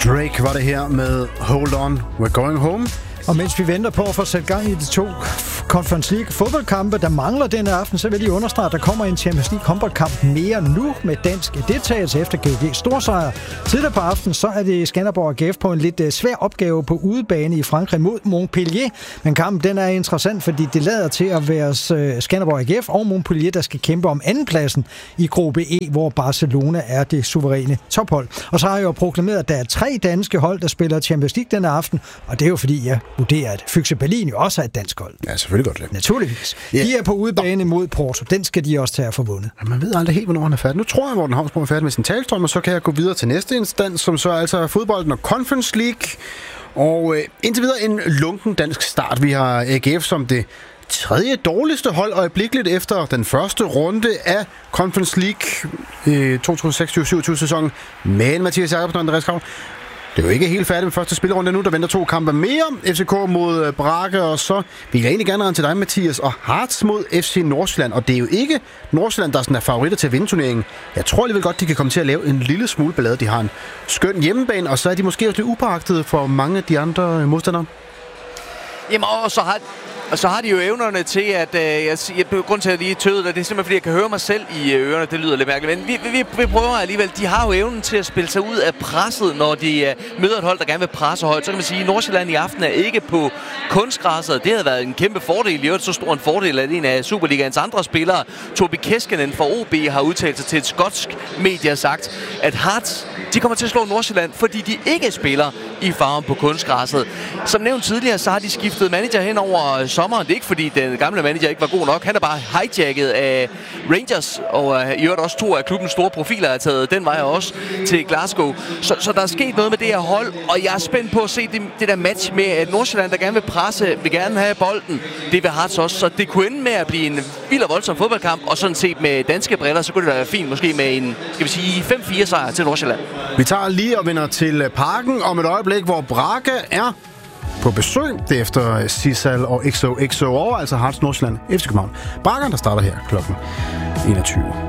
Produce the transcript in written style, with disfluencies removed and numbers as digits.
Drake var det her med Hold On, We're Going Home. Og mens vi venter på at få sat gang i de 2 Conference League fodboldkampe, der mangler denne aften, så vil de understrege, at der kommer en Champions League håndboldkamp mere nu med dansk deltagelse efter GOG storsejr. Tidligere på aftenen, så er det Skanderborg AGF på en lidt svær opgave på udebane i Frankrig mod Montpellier. Men kampen den er interessant, fordi det lader til at være Skanderborg AGF og Montpellier, der skal kæmpe om andenpladsen i gruppe E, hvor Barcelona er det suveræne tophold. Og så har jeg jo proklameret, at der er 3 danske hold, der spiller Champions League denne aften, og det er jo fordi, jeg vurderer, at Füchse Berlin jo også er et dansk hold. Ja, selvfølgelig godt det. Naturligvis. De er på udebane mod Porto. Den skal de også tage at få vundet. Ja, man ved aldrig helt, hvornår han er færdig. Nu tror jeg, Morten Havnsborg er færdig med sin talstrøm, og så kan jeg gå videre til næste instans, som så altså er fodbolden og Conference League. Og indtil videre en lunken dansk start. Vi har AGF som det 3. dårligste hold øjeblikkeligt efter den første runde af Conference League 2026-27 sæsonen. Men Mathias Jacobsen og Andreas Krav, det er jo ikke helt færdigt med første spillerunde nu. Der venter 2 kampe mere. FCK mod Brage, og så vil jeg egentlig gerne rende til dig, Mathias, og Hearts mod FC Nordsjælland. Og det er jo ikke Nordsjælland, der sådan er favoritter til at vinde turneringen. Jeg tror alligevel godt, de kan komme til at lave en lille smule ballade. De har en skøn hjemmebane, og så er de måske også lidt upåagtede for mange af de andre modstandere. Jamen, og så har de jo evnerne til, at grund til at lige tøde det er simpelthen fordi, jeg kan høre mig selv i ørerne. Det lyder lidt mærkeligt, men vi prøver alligevel. De har jo evnen til at spille sig ud af presset, når de møder et hold, der gerne vil presse højt. Så kan man sige, at Nordsjælland i aften er ikke på kunstgræsset. Det havde været en kæmpe fordel. I øvrigt så stor en fordel, at en af Superligaens andre spillere, Tobi Keskinen fra OB, har udtalt sig til et skotsk medie og sagt, at Hearts, de kommer til at slå Nordsjælland, fordi de ikke spiller i farven på kunstgræsset. Som nævnt tidligere, så har de skiftet manager hen over sommeren. Det er ikke fordi den gamle manager ikke var god nok. Han er bare hijacket af Rangers, og i øvrigt også 2 af klubbens store profiler er taget den vej også til Glasgow. Så der er sket noget med det her hold, og jeg er spændt på at se det der match med, at Nordsjælland, der gerne vil presse, vil gerne have bolden. Det vil Hearts også, så det kunne ende med at blive en vild og voldsom fodboldkamp, og sådan set med danske briller, så kunne det være fint måske med en, skal vi sige, 5-4 sejr til Nordsjælland. Vi tager lige og vender til Parken om et øjeblik, hvor Brage er på besøg. Det er efter Sissal og XOXO over, altså Hearts Nordsjælland FC København. Brage, der starter her klokken 21.